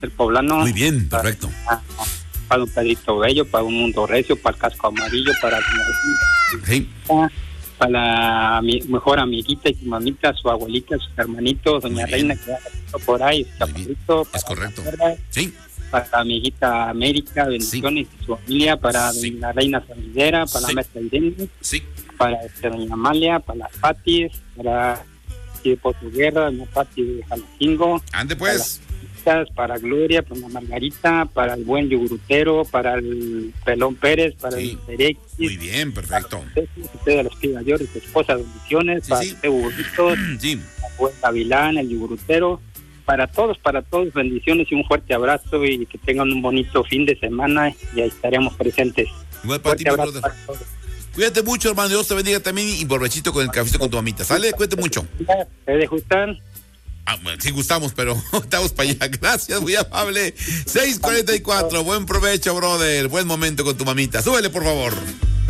el poblano. Muy bien, perfecto. Para un Pedrito Bello, para un Mundo Recio, para el Casco Amarillo, para Sí. para mi mejor amiguita y su mamita, su abuelita, sus hermanitos, doña Reina, que anda por ahí, su chaparrito. Es correcto. Sí. Para la amiguita América, bendiciones, y su familia, para la Reina Sanidera, para la maestra Irene, para doña Amalia, para las Patis, para Pozo Guerra, doña Pati de Jalacingo. Ande pues. Para Gloria, para la Margarita, para el buen Yogurutero, para el Pelón Pérez, para el Derek. Muy bien, perfecto. Usted de los mayores, su esposa, bendiciones, para usted, Burritos, para buen Gavilán, el Yogurutero, para todos, bendiciones y un fuerte abrazo y que tengan un bonito fin de semana y ahí estaremos presentes. Igual para ti, abrazo para todos. Cuídate mucho, hermano, Dios te bendiga también y provechito con el cafecito con tu mamita, ¿sale? Cuídate mucho. ¿Te dejo estar? Bueno, sí gustamos, pero estamos para allá. Gracias, muy amable. 6:44, buen provecho, brother. Buen momento con tu mamita. Súbele, por favor.